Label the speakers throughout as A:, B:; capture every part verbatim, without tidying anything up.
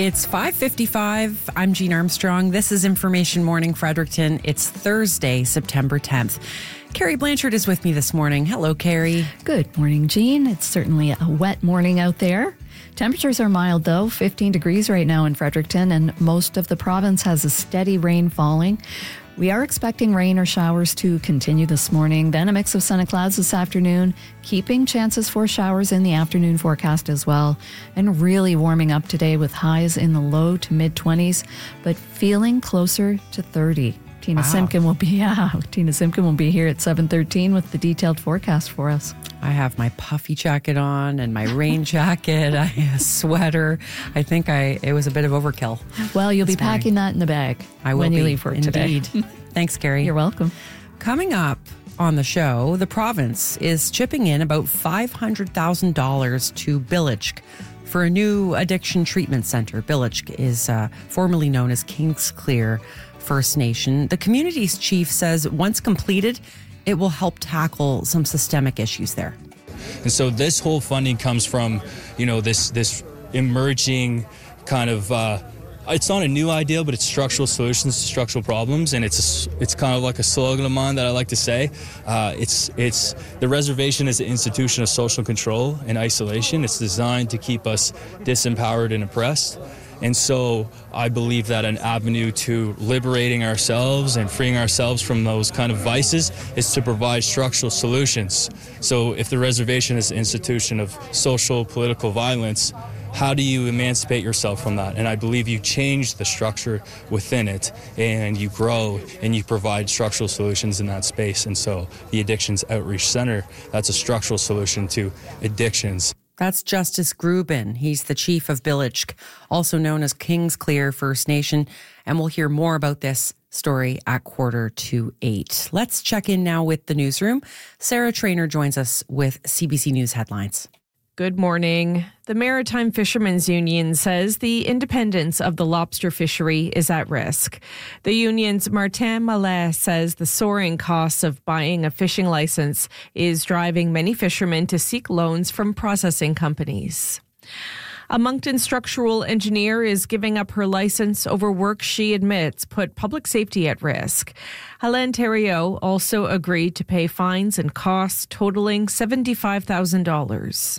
A: It's five fifty-five. I'm Jean Armstrong. This is Information Morning Fredericton. It's Thursday, September tenth. Carrie Blanchard is with me this morning. Hello, Carrie.
B: Good morning, Jean. It's certainly a wet morning out there. Temperatures are mild, though, fifteen degrees right now in Fredericton, and most of the province has a steady rain falling. We are expecting rain or showers to continue this morning, then a mix of sun and clouds this afternoon, keeping chances for showers in the afternoon forecast as well, and really warming up today with highs in the low to mid-twenties, but feeling closer to thirty. Tina wow. Simkin will be yeah, Tina Simkin will be here at seven thirteen with the detailed forecast for us.
A: I have my puffy jacket on and my rain jacket, I have a sweater. I think I it was a bit of overkill.
B: Well, you'll be morning. packing that in the bag
A: I will
B: when you
A: be,
B: leave work
A: indeed.
B: today.
A: Thanks, Carrie.
B: You're welcome.
A: Coming up on the show, the province is chipping in about five hundred thousand dollars to Bilich for a new addiction treatment center. Bilich is uh, formerly known as Kingsclear First Nation. The community's chief says once completed, it will help tackle some systemic issues there.
C: And so this whole funding comes from, you know, this this emerging kind of, uh, it's not a new idea, but it's structural solutions to structural problems. And it's a, it's kind of like a slogan of mine that I like to say. Uh, it's it's the reservation is an institution of social control and isolation. It's designed to keep us disempowered and oppressed. And so I believe that an avenue to liberating ourselves and freeing ourselves from those kind of vices is to provide structural solutions. So if the reservation is an institution of social, political violence, how do you emancipate yourself from that? And I believe you change the structure within it and you grow and you provide structural solutions in that space. And so the Addictions Outreach Center, that's a structural solution to addictions.
A: That's Justice Grubin. He's the chief of Bilich, also known as Kingsclear First Nation. And we'll hear more about this story at quarter to eight. Let's check in now with the newsroom. Sarah Trainer joins us with C B C News headlines.
D: Good morning. The Maritime Fishermen's Union says the independence of the lobster fishery is at risk. The union's Martin Mallet says the soaring costs of buying a fishing license is driving many fishermen to seek loans from processing companies. A Moncton structural engineer is giving up her license over work she admits put public safety at risk. Hélène Thériault also agreed to pay fines and costs totaling seventy-five thousand dollars.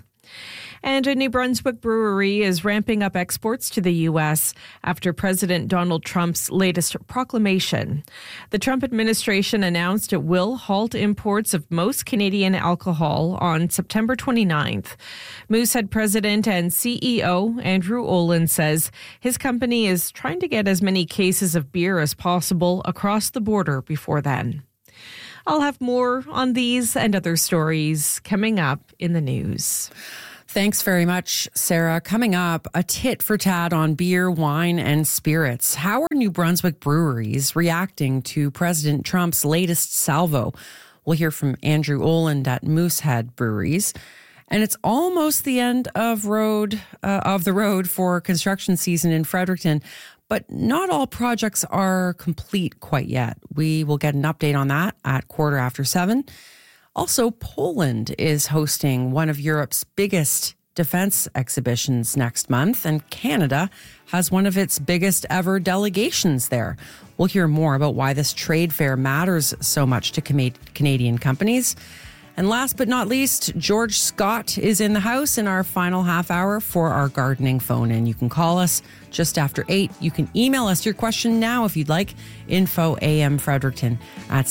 D: And a New Brunswick brewery is ramping up exports to the U S after President Donald Trump's latest proclamation. The Trump administration announced it will halt imports of most Canadian alcohol on September twenty-ninth. Moosehead president and C E O Andrew Olin says his company is trying to get as many cases of beer as possible across the border before then. I'll have more on these and other stories coming up in the news.
A: Thanks very much, Sarah. Coming up, a tit for tat on beer, wine, and spirits. How are New Brunswick breweries reacting to President Trump's latest salvo? We'll hear from Andrew Oland at Moosehead Breweries. And it's almost the end of road uh, of the road for construction season in Fredericton, but not all projects are complete quite yet. We will get an update on that at quarter after seven. Also, Poland is hosting one of Europe's biggest defense exhibitions next month, and Canada has one of its biggest ever delegations there. We'll hear more about why this trade fair matters so much to Canadian companies. And last but not least, George Scott is in the house in our final half hour for our gardening phone-in. You can call us just after eight. You can email us your question now if you'd like. Info amfredericton at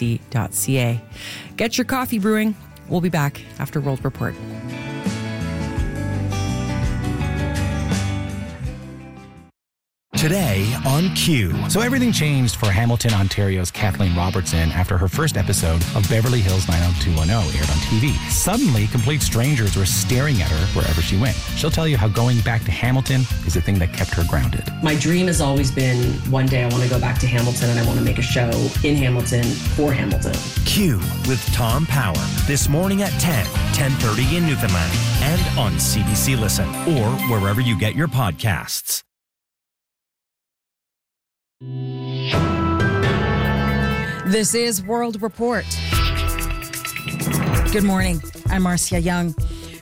A: cbc.ca. Get your coffee brewing. We'll be back after World Report.
E: Today on Q. So everything changed for Hamilton, Ontario's Kathleen Robertson after her first episode of Beverly Hills nine oh two one oh aired on T V. Suddenly, complete strangers were staring at her wherever she went. She'll tell you how going back to Hamilton is the thing that kept her grounded.
F: My dream has always been one day I want to go back to Hamilton and I want to make a show in Hamilton for Hamilton.
G: Q with Tom Power this morning at ten, ten thirty in Newfoundland and on C B C Listen or wherever you get your podcasts.
H: This is World Report. Good morning. I'm Marcia Young.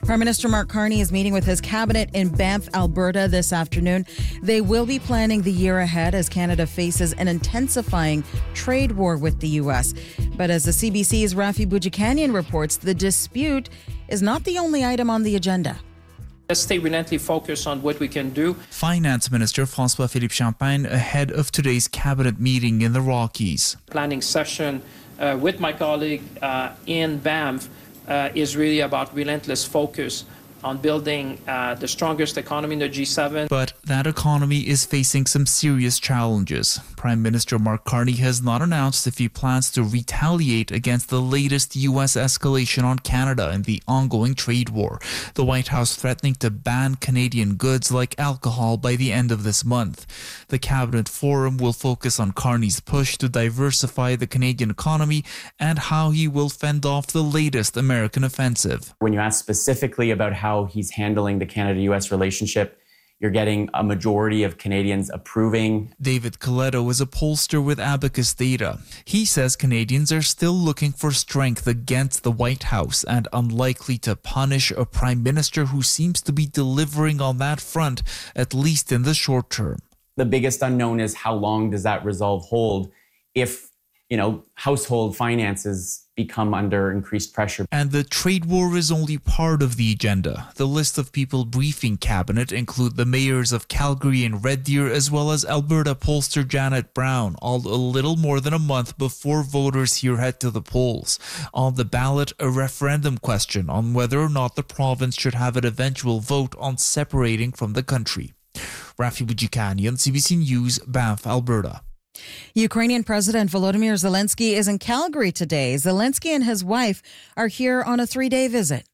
I: Prime Minister Mark Carney is meeting with his cabinet in Banff, Alberta this afternoon. They will be planning the year ahead as Canada faces an intensifying trade war with the U S. But as the C B C's Rafi Boudjikanian reports, the dispute is not the only item on the agenda.
J: Let's stay relentlessly focused on what we can do.
K: Finance Minister François-Philippe Champagne ahead of today's cabinet meeting in the Rockies.
J: Planning session uh, with my colleague uh, in Banff uh, is really about relentless focus on building uh, the strongest economy in the G seven.
K: But that economy is facing some serious challenges. Prime Minister Mark Carney has not announced if he plans to retaliate against the latest U S escalation on Canada in the ongoing trade war. The White House threatening to ban Canadian goods like alcohol by the end of this month. The Cabinet Forum will focus on Carney's push to diversify the Canadian economy and how he will fend off the latest American offensive.
L: When you ask specifically about how he's handling the Canada-U S relationship, you're getting a majority of Canadians approving.
K: David Coletto is a pollster with Abacus Data. He says Canadians are still looking for strength against the White House and unlikely to punish a prime minister who seems to be delivering on that front, at least in the short term.
L: The biggest unknown is how long does that resolve hold if, you know, household finances become under increased pressure.
K: And the trade war is only part of the agenda. The list of people briefing cabinet include the mayors of Calgary and Red Deer, as well as Alberta pollster Janet Brown, all a little more than a month before voters here head to the polls. On the ballot, a referendum question on whether or not the province should have an eventual vote on separating from the country. Rafi Boudjikanian, C B C News, Banff, Alberta.
I: Ukrainian President Volodymyr Zelensky is in Calgary today. Zelensky and his wife are here on a three-day visit.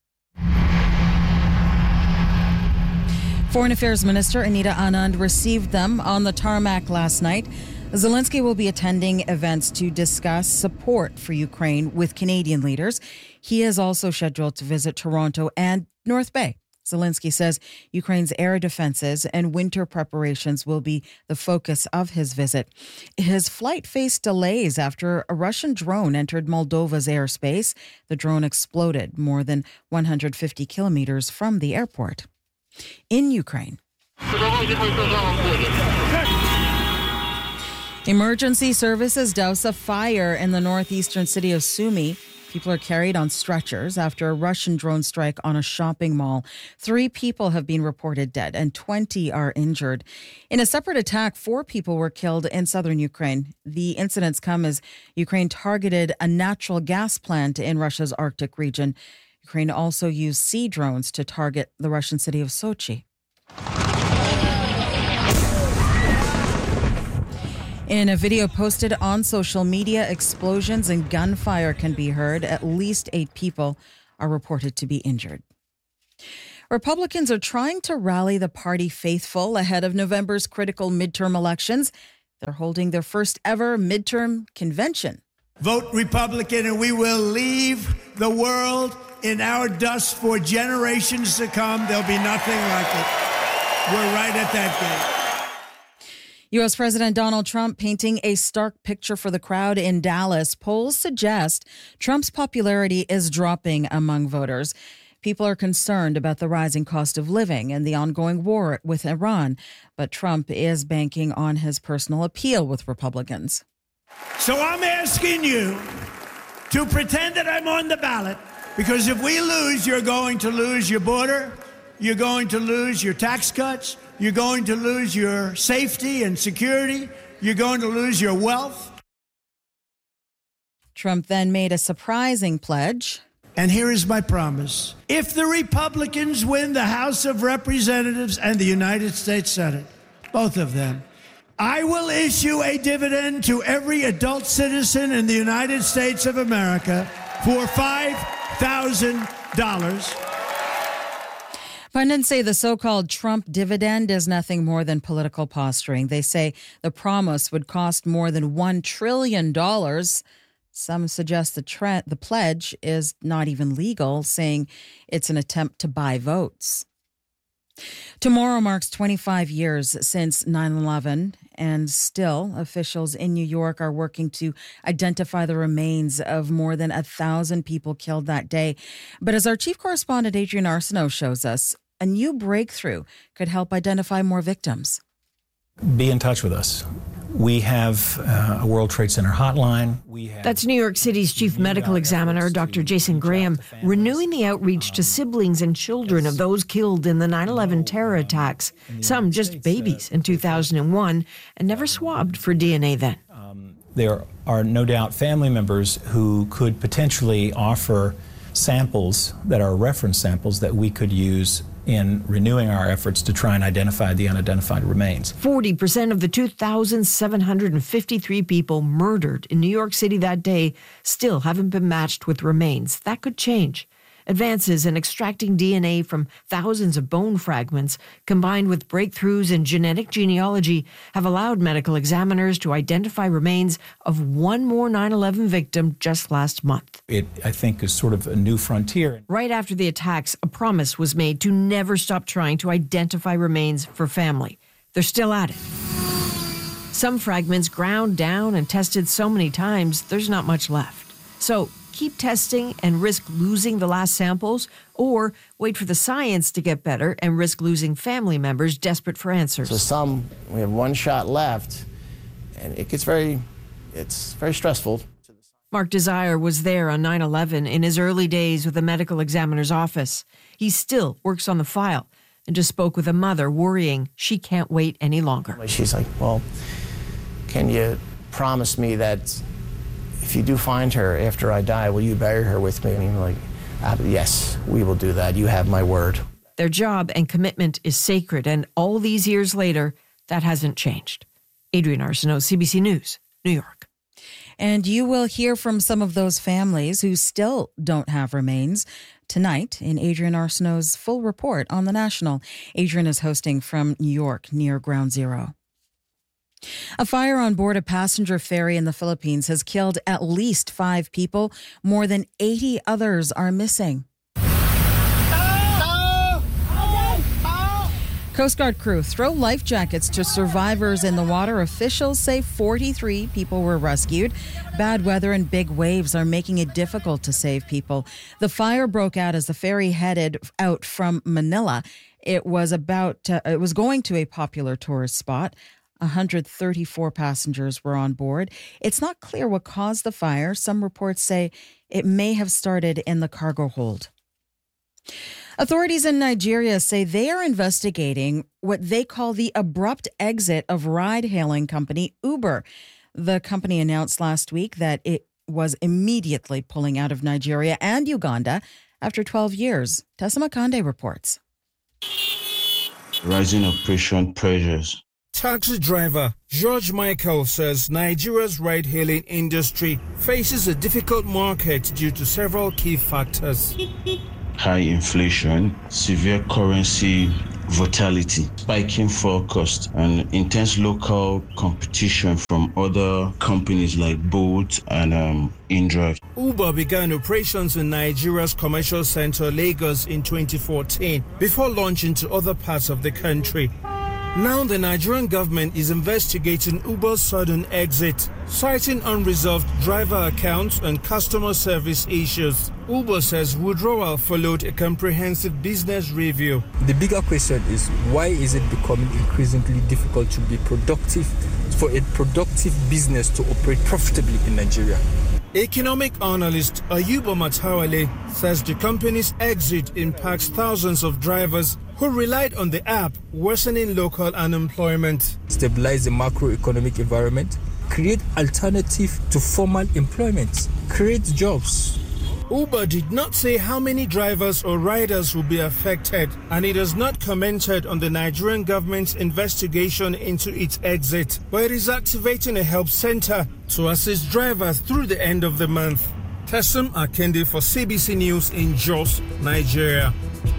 I: Foreign Affairs Minister Anita Anand received them on the tarmac last night. Zelensky will be attending events to discuss support for Ukraine with Canadian leaders. He is also scheduled to visit Toronto and North Bay. Zelensky says Ukraine's air defenses and winter preparations will be the focus of his visit. His flight faced delays after a Russian drone entered Moldova's airspace. The drone exploded more than one hundred fifty kilometers from the airport. In Ukraine, emergency services douse a fire in the northeastern city of Sumy. People are carried on stretchers after a Russian drone strike on a shopping mall. Three people have been reported dead and twenty are injured. In a separate attack, four people were killed in southern Ukraine. The incidents come as Ukraine targeted a natural gas plant in Russia's Arctic region. Ukraine also used sea drones to target the Russian city of Sochi. In a video posted on social media, explosions and gunfire can be heard. At least eight people are reported to be injured. Republicans are trying to rally the party faithful ahead of November's critical midterm elections. They're holding their first ever midterm convention.
M: Vote Republican and we will leave the world in our dust for generations to come. There'll be nothing like it. We're right at that gate.
I: U S President Donald Trump painting a stark picture for the crowd in Dallas. Polls suggest Trump's popularity is dropping among voters. People are concerned about the rising cost of living and the ongoing war with Iran. But Trump is banking on his personal appeal with Republicans.
M: So I'm asking you to pretend that I'm on the ballot, because if we lose, you're going to lose your border, you're going to lose your tax cuts, you're going to lose your safety and security. You're going to lose your wealth.
I: Trump then made a surprising pledge.
M: And here is my promise. If the Republicans win the House of Representatives and the United States Senate, both of them, I will issue a dividend to every adult citizen in the United States of America for five thousand dollars.
I: Pundits say the so-called Trump dividend is nothing more than political posturing. They say the promise would cost more than one trillion dollars. Some suggest the, tre- the pledge is not even legal, saying it's an attempt to buy votes. Tomorrow marks twenty-five years since nine eleven, and still officials in New York are working to identify the remains of more than a thousand people killed that day. But as our chief correspondent Adrian Arsenault shows us, a new breakthrough could help identify more victims.
N: Be in touch with us. We have uh, a World Trade Center hotline. We have
O: That's New York City's chief medical examiner, Doctor Jason Graham, renewing the outreach to siblings and children of those killed in the nine eleven terror attacks, some just babies in two thousand one, and never swabbed for D N A then.
N: Um, there are no doubt family members who could potentially offer samples that are reference samples that we could use in renewing our efforts to try and identify the unidentified remains.
O: forty percent of the two thousand seven hundred fifty-three people murdered in New York City that day still haven't been matched with remains. That could change. Advances in extracting D N A from thousands of bone fragments, combined with breakthroughs in genetic genealogy, have allowed medical examiners to identify remains of one more nine eleven victim just last month.
N: It, I think, is sort of a new frontier.
O: Right after the attacks, a promise was made to never stop trying to identify remains for family. They're still at it. Some fragments ground down and tested so many times, there's not much left. So keep testing and risk losing the last samples, or wait for the science to get better and risk losing family members desperate for answers.
P: So some, we have one shot left, and it gets very, it's very stressful.
O: Mark Desire was there on nine eleven in his early days with the medical examiner's office. He still works on the file and just spoke with a mother worrying she can't wait any longer.
P: She's like, well, can you promise me that if you do find her after I die, will you bury her with me? And I'm like, ah, yes, we will do that. You have my word.
O: Their job and commitment is sacred, and all these years later, that hasn't changed. Adrian Arsenault, C B C News, New York.
I: And you will hear from some of those families who still don't have remains tonight in Adrian Arsenault's full report on The National. Adrian is hosting from New York near Ground Zero. A fire on board a passenger ferry in the Philippines has killed at least five people. More than eighty others are missing. Coast Guard crew throw life jackets to survivors in the water. Officials say forty-three people were rescued. Bad weather and big waves are making it difficult to save people. The fire broke out as the ferry headed out from Manila. It was about to, it was going to a popular tourist spot. one hundred thirty-four passengers were on board. It's not clear what caused the fire. Some reports say it may have started in the cargo hold. Authorities in Nigeria say they are investigating what they call the abrupt exit of ride-hailing company Uber. The company announced last week that it was immediately pulling out of Nigeria and Uganda after twelve years. Tessa Makande reports.
Q: Rising operation pressures.
R: Taxi driver George Michael says Nigeria's ride-hailing industry faces a difficult market due to several key factors.
Q: High inflation, severe currency volatility, spiking fuel costs, and intense local competition from other companies like Bolt and um, InDrive.
R: Uber began operations in Nigeria's commercial center, Lagos, in twenty fourteen, before launching to other parts of the country. Now the Nigerian government is investigating Uber's sudden exit, citing unresolved driver accounts and customer service issues. Uber says withdrawal followed a comprehensive business review.
S: The bigger question is, why is it becoming increasingly difficult to be productive, for a productive business to operate profitably in Nigeria?
R: Economic analyst Ayuba Matawale says the company's exit impacts thousands of drivers who relied on the app, worsening local unemployment.
S: Stabilize the macroeconomic environment, create alternative to formal employment, create jobs.
R: Uber did not say how many drivers or riders will be affected, and it has not commented on the Nigerian government's investigation into its exit, but it is activating a help center to assist drivers through the end of the month. Tessim Akende for C B C News in Jos, Nigeria.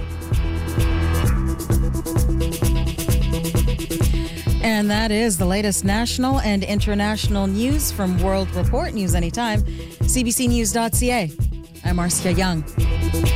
I: And that is the latest national and international news from World Report. News anytime, c b c news dot c a. I'm Marcia Young.